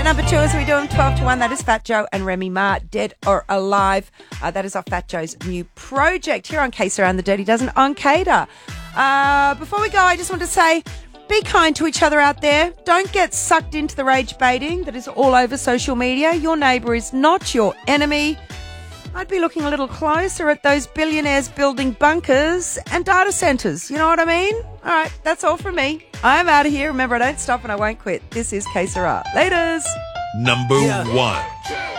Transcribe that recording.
number 2 as we do them 12 to 1. That is Fat Joe and Remy Ma, Dead or Alive. That is off Fat Joe's new project here on Case Around the Dirty Dozen on Cater. Before we go, I just want to say, be kind to each other out there. Don't get sucked into the rage baiting that is all over social media. Your neighbour is not your enemy. I'd be looking a little closer at those billionaires building bunkers and data centres. You know what I mean? All right, that's all from me. I'm out of here. Remember, I don't stop and I won't quit. This is Que Sera. Laters. Number 1.